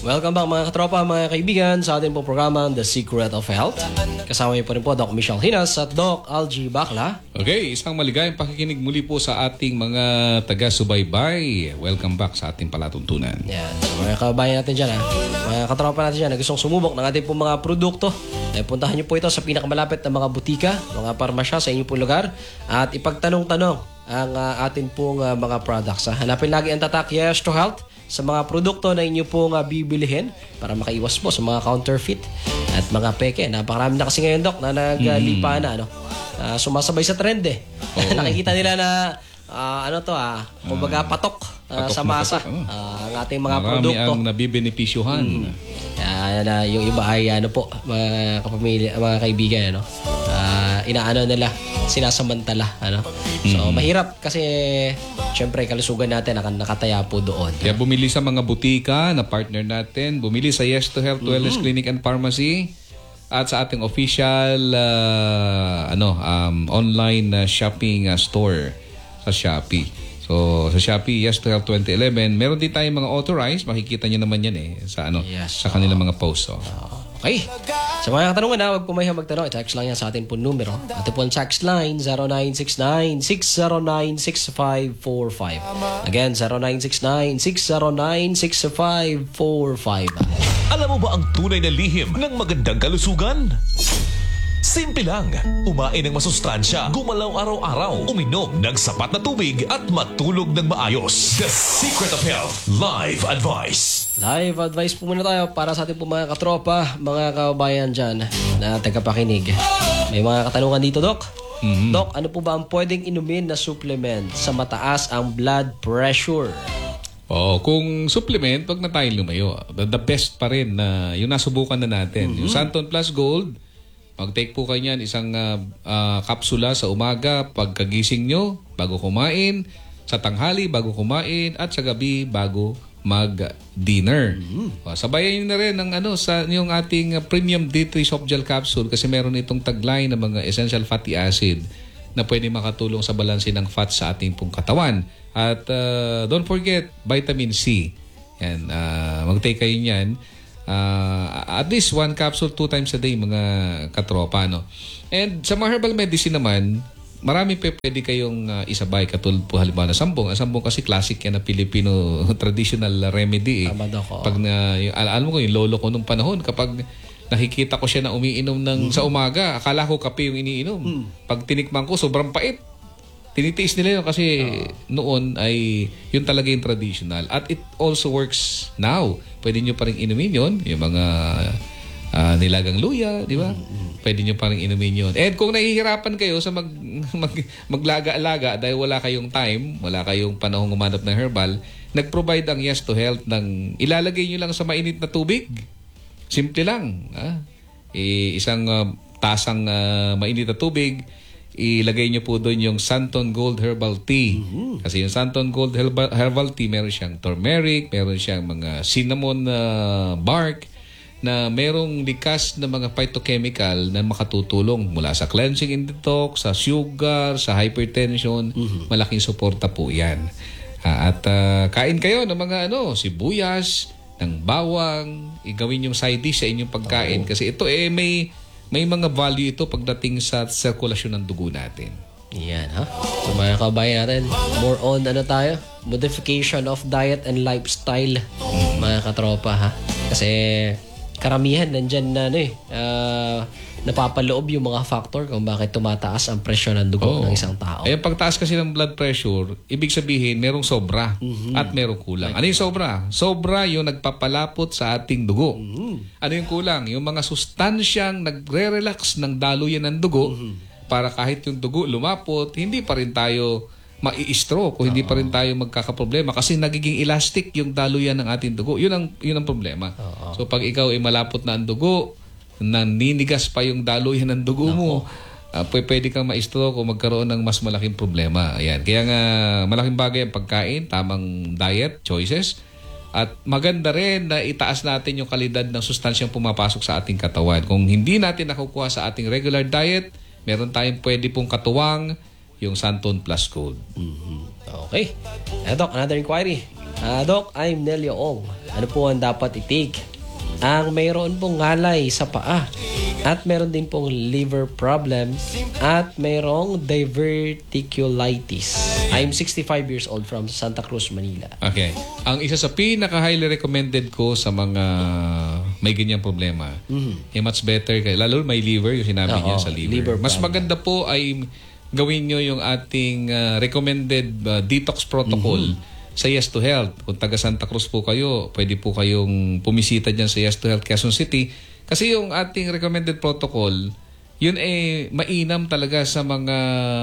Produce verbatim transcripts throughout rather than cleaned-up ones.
Welcome back mga katropa, mga kaibigan sa ating pong programa The Secret of Health. Kasama niyo po rin po Doc Michelle Hinas at Doc Algie Bakla. Okay, isang maligayang pakikinig muli po sa ating mga taga-subaybay. Welcome back sa ating palatuntunan. Yan, mga kabayan natin dyan ha. Mga katropa natin dyan na gustong sumubok ng ating pong mga produkto. Eh, puntahan niyo po ito sa pinakamalapit na mga butika, mga parmasya sa inyong pong lugar at ipagtanong-tanong ang uh, atin pong uh, mga products. Ha? Hanapin lagi ang tatak Yes to Health sa mga produkto na inyo pong uh, bibilihin para makaiwas po sa mga counterfeit at mga peke. Napakarami na kasi ngayon, Doc, na naglipa na, ano, uh, sumasabay sa trend eh. Oh. Nakikita nila na uh, ano to ah, kumbaga patok, uh, patok sa masa patok, oh. uh, ang ating mga Marami produkto. Marami ang nabibenepisyuhan. Mm. Uh, na, yung iba ay ano po, mga kapamilya, mga kaibigan, ano, uh, inaano nila, sinasamantala, ano. So, mm. mahirap kasi syempre kalusugan natin akan nakataya po doon. Kaya bumili sa mga butika na partner natin, bumili sa Yes to Health mm-hmm. Wellness Clinic and Pharmacy at sa ating official uh, ano um, online uh, shopping uh, store sa Shopee. So sa Shopee Yes to Health twenty eleven, meron din tayong mga authorized, makikita niyo naman yan eh sa ano yes, sa kanilang mga posts. So. Okay. Sa mga katanungan na, huwag po mahiya magtanong. I-text lang yan sa atin po numero. Ito po ang text line zero nine six nine, six zero nine, six five four five. Again, zero nine six nine, six zero nine, six five four five. Alam mo ba ang tunay na lihim ng magandang kalusugan? Simple lang. Umain ng masustansya, gumalaw araw-araw, uminom ng sapat na tubig at matulog ng maayos. The Secret of Health Live Advice. Live advice po muna tayo para sa ating po mga katropa, mga kababayan dyan na tagapakinig. May mga katanungan dito, Doc. Mm-hmm. Doc, ano po ba ang pwedeng inumin na supplement sa mataas ang blood pressure? Oh, kung supplement, wag na tayong lumayo. The, the best pa rin na yung nasubukan na natin. Mm-hmm. Yung Santon Plus Gold, mag-take po kayo niyan isang uh, uh, kapsula sa umaga pagkagising nyo, bago kumain, sa tanghali, bago kumain, at sa gabi, bago mag-dinner. Mm-hmm. Uh, sabayan nyo na rin ng ano, sa yung ating uh, Premium D three Soft Gel Capsule kasi meron itong tagline ng mga essential fatty acid na pwede makatulong sa balanse ng fat sa ating pong katawan. At uh, don't forget, vitamin C. Yan, uh, mag-take kayo niyan. Uh, at least one capsule two times a day mga katropa, no? And sa mga herbal medicine naman, marami pa pwede kayong uh, isabay katulad po halimbawa na sambong. Ang sambong kasi classic yan na Filipino traditional remedy eh. Pag na, yung, al alam mo ko yung lolo ko nung panahon, kapag nakikita ko siya na umiinom ng mm-hmm. sa umaga, akala ko kape yung iniinom. Mm. Pag tinikman ko, sobrang pait. Tinitiis nila yun kasi uh, noon ay yun talaga yung traditional. At it also works now. Pwede nyo pa rin inumin yun. Yung mga uh, nilagang luya, di ba? Mm-hmm. Pwede nyo pa rin inumin yun. And kung nahihirapan kayo sa mag, mag, maglaga-alaga dahil wala kayong time, wala kayong panahong umanap ng herbal, nag-provide ang Yes to Health ng ilalagay nyo lang sa mainit na tubig. Simple lang. Ha? E, isang uh, tasang uh, mainit na tubig, ilagay nyo po doon yung Santon Gold Herbal Tea. Mm-hmm. Kasi yung Santon Gold Herbal, Herbal Tea, meron siyang turmeric, meron siyang mga cinnamon uh, bark, na merong likas na mga phytochemical na makatutulong mula sa cleansing and detox, sa sugar, sa hypertension. Mm-hmm. Malaking suporta po yan. Uh, at uh, kain kayo ng mga ano, sibuyas, ng bawang, igawin yung side dish sa inyong pagkain. Oh. Kasi ito eh may May mga value ito pagdating sa sirkulasyon ng dugo natin. Yan, ha? So, mga kabayan natin, more on ano tayo? Modification of diet and lifestyle. Mm. Mga katropa, ha? Kasi karamihan nandyan na ano eh, uh, napapaloob yung mga factor kung bakit tumataas ang presyon ng dugo oh. ng isang tao. Eh, pagtaas kasi ng blood pressure, ibig sabihin merong sobra mm-hmm. at merong kulang. Ano yung sobra? Sobra yung nagpapalapot sa ating dugo. Mm-hmm. Ano yung kulang? Yung mga sustansyang nagre-relax ng daluyan ng dugo mm-hmm. para kahit yung dugo lumapot, hindi pa rin tayo mai-stroke o hindi pa rin tayo magkakaproblema kasi nagiging elastic yung daluyan ng ating dugo. Yun ang, yun ang problema. Uh-huh. So pag ikaw ay malapot na ang dugo, naninigas pa yung daluyan ng dugo mo, uh, pwede kang ma-stroke o magkaroon ng mas malaking problema. Ayan. Kaya nga malaking bagay ang pagkain, tamang diet, choices. At maganda rin na itaas natin yung kalidad ng sustansyang pumapasok sa ating katawan. Kung hindi natin nakukuha sa ating regular diet, meron tayong pwede pong katuwang yung Santon Plus Gold. Mm-hmm. Okay. Eh, Doc, another inquiry. Ah, Doc, I'm Nelio Ong. Ano po ang dapat i-take? Ang mayroon pong ngalay sa paa at meron din pong liver problem at mayroong diverticulitis. I'm sixty-five years old from Santa Cruz, Manila. Okay. Ang isa sa pinaka-highly recommended ko sa mga may ganyang problema, mm-hmm. much better, kay, lalo may liver, yung sinabi Oo, niya sa liver. liver Mas problem. maganda po ay gawin nyo yung ating uh, recommended uh, detox protocol mm-hmm. sa Yes to Health. Kung taga Santa Cruz po kayo, pwede po kayong pumisita dyan sa Yes to Health Quezon City. Kasi yung ating recommended protocol, yun eh mainam talaga sa mga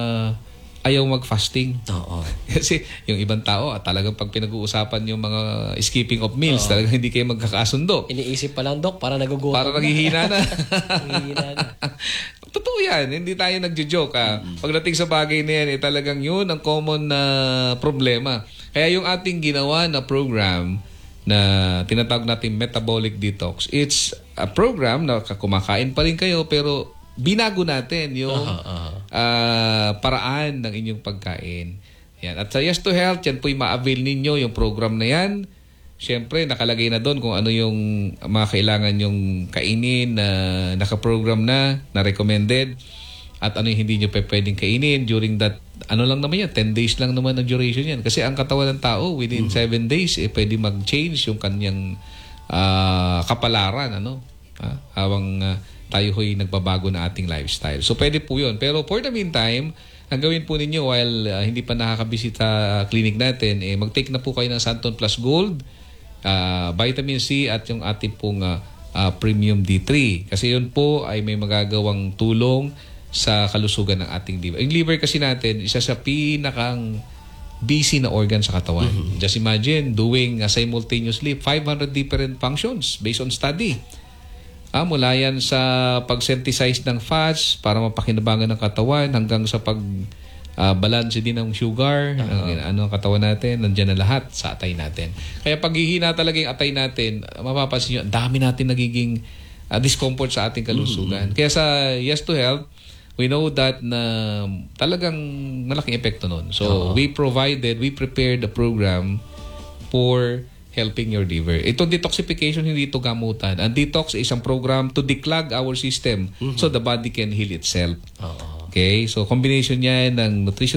ayaw mag-fasting. Oo. Kasi yung ibang tao, ah, talagang pag pinag-uusapan yung mga skipping of meals, Oo. talagang hindi kayo magkakasundo. Iniisip pa lang, Doc, para nagugutom Para naghihina na. Naghihina na. Totoo yan. Hindi tayo nagjo-joke. Ah. Mm-hmm. Pagdating sa bagay na yan, eh, talagang yun ang common na problema. Kaya yung ating ginawa na program na tinatawag natin metabolic detox, it's a program na kumakain pa rin kayo pero binago natin yung uh-huh, uh-huh. Uh, paraan ng inyong pagkain. Yan. At sa Yes to Health, yan po'y ma-avail ninyo yung program na yan. Siyempre, nakalagay na doon kung ano yung mga kailangan yung kainin na nakaprogram na, na recommended, at ano yung hindi nyo pe pwedeng kainin during that, ano lang naman yan, ten days lang naman ang duration yan. Kasi ang katawan ng tao, within seven days, eh, pwede mag-change yung kanyang uh, kapalaran, ano? Ha? Habang uh, tayo ho'y nagbabago na ating lifestyle. So, pwede po yun. Pero for the meantime, ang gawin po ninyo while uh, hindi pa nakakabisita uh, clinic natin, eh, mag-take na po kayo ng Santon Plus Gold, uh, vitamin C at yung ating pong uh, uh, Premium D three. Kasi yun po ay may magagawang tulong sa kalusugan ng ating liver. Yung liver kasi natin, isa sa pinakang busy na organ sa katawan. Mm-hmm. Just imagine doing uh, simultaneously five hundred different functions based on study. Ah, mula yan sa pag-synthesize ng fats para mapakinabangan ng katawan hanggang sa pag uh, balance din ng sugar, uh-huh. uh, ano ang katawan natin, nandiyan na lahat sa atay natin. Kaya pag hihina talaga yung atay natin, mapapansin nyo, ang dami natin nagiging uh, discomfort sa ating kalusugan. Mm-hmm. Kaya sa Yes to Health, we know that na talagang malaking epekto nun. So, uh-huh. we provided, we prepared a program for helping your liver. Ito detoxification, hindi ito gamutan. Ang detox is isang program to declog our system mm-hmm. so the body can heal itself. Uh-huh. Okay? So, combination niya ng nutrition